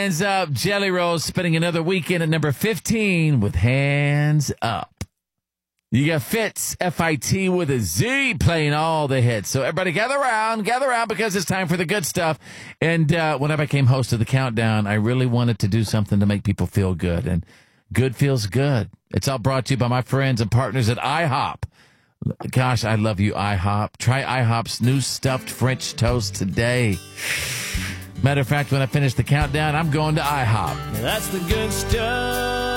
Hands Up, Jelly Rolls spending another weekend at number 15 with Hands Up. You got Fitz, F-I-T with a Z, playing all the hits. So everybody gather around because it's time for the good stuff. And when I became host of the Countdown, I really wanted to do something to make people feel good. And good feels good. It's all brought to you by my friends and partners at IHOP. Gosh, I love you, IHOP. Try IHOP's new stuffed French toast today. Matter of fact, when I finish the Countdown, I'm going to IHOP. That's the good stuff.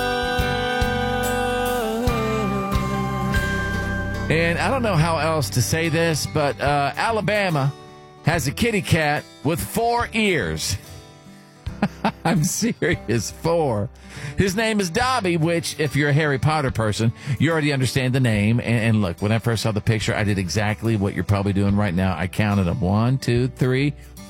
And I don't know how else to say this, but Alabama has a kitty cat with 4 ears. I'm serious, 4. His name is Dobby, which, if you're a Harry Potter person, you already understand the name. And look, when I first saw the picture, I did exactly what you're probably doing right now. I counted them. 1, 2, 3,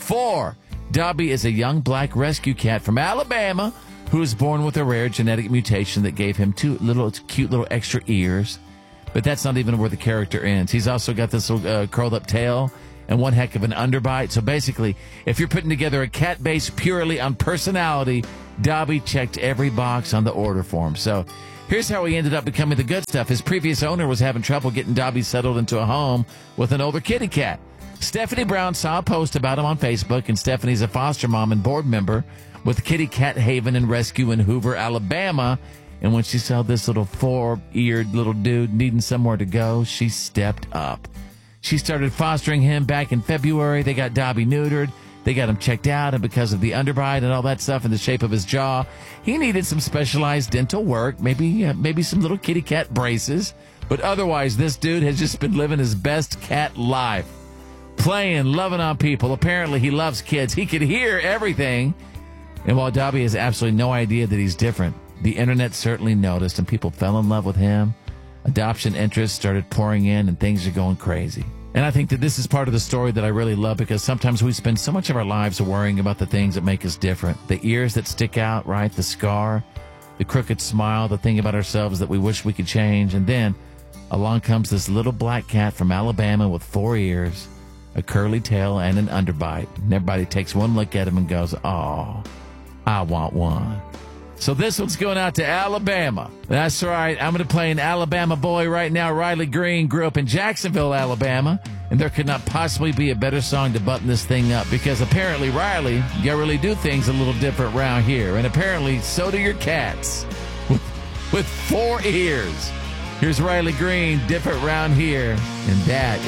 4. Dobby is a young black rescue cat from Alabama who was born with a rare genetic mutation that gave him 2 cute little extra ears. But that's not even where the character ends. He's also got this little curled up tail and one heck of an underbite. So basically, if you're putting together a cat based purely on personality, Dobby checked every box on the order form. So here's how he ended up becoming the good stuff. His previous owner was having trouble getting Dobby settled into a home with an older kitty cat. Stephanie Brown saw a post about him on Facebook, and Stephanie's a foster mom and board member with Kitty Cat Haven and Rescue in Hoover, Alabama. And when she saw this little 4-eared little dude needing somewhere to go, she stepped up. She started fostering him back in February. They got Dobby neutered. They got him checked out, and because of the underbite and all that stuff in the shape of his jaw, he needed some specialized dental work, maybe some little kitty cat braces. But otherwise, this dude has just been living his best cat life. Playing, loving on people. Apparently, he loves kids. He could hear everything. And while Dobby has absolutely no idea that he's different, the internet certainly noticed, and people fell in love with him. Adoption interest started pouring in, and things are going crazy. And I think that this is part of the story that I really love, because sometimes we spend so much of our lives worrying about the things that make us different. The ears that stick out, right? The scar, the crooked smile, the thing about ourselves that we wish we could change. And then along comes this little black cat from Alabama with 4 ears, a curly tail, and an underbite. And everybody takes one look at him and goes, "Oh, I want one." So this one's going out to Alabama. That's right. I'm going to play an Alabama boy right now. Riley Green grew up in Jacksonville, Alabama, and there could not possibly be a better song to button this thing up, because apparently, Riley, you really do things a little different around here, and apparently so do your cats with 4 ears. Here's Riley Green, Different Round Here, and that